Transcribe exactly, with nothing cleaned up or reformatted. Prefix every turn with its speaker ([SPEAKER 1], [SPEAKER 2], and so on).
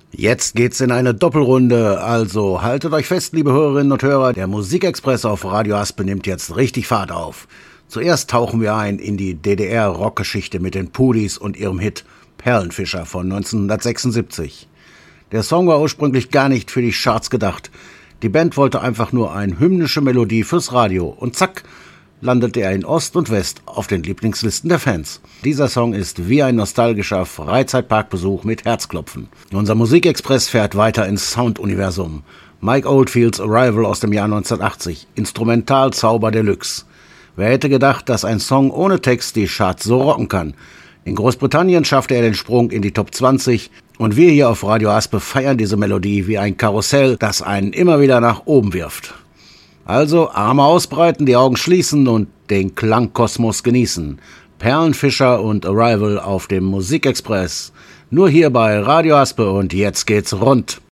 [SPEAKER 1] Jetzt geht's in eine Doppelrunde, also haltet euch fest, liebe Hörerinnen und Hörer, der Musikexpress auf Radio Aspe nimmt jetzt richtig Fahrt auf. Zuerst tauchen wir ein in die D D R-Rockgeschichte mit den Pudis und ihrem Hit Perlenfischer von neunzehnhundertsechsundsiebzig. Der Song war ursprünglich gar nicht für die Charts gedacht. Die Band wollte einfach nur eine hymnische Melodie fürs Radio und zack, landete er in Ost und West auf den Lieblingslisten der Fans. Dieser Song ist wie ein nostalgischer Freizeitparkbesuch mit Herzklopfen. Unser Musikexpress fährt weiter ins Sounduniversum. Mike Oldfields Arrival aus dem Jahr neunzehnhundertachtzig, Instrumentalzauber Deluxe. Wer hätte gedacht, dass ein Song ohne Text die Charts so rocken kann? In Großbritannien schaffte er den Sprung in die Top zwanzig und wir hier auf Radio Aspe feiern diese Melodie wie ein Karussell, das einen immer wieder nach oben wirft. Also Arme ausbreiten, die Augen schließen und den Klangkosmos genießen. Perlenfischer und Arrival auf dem Musikexpress. Nur hier bei Radio Aspe und jetzt geht's rund.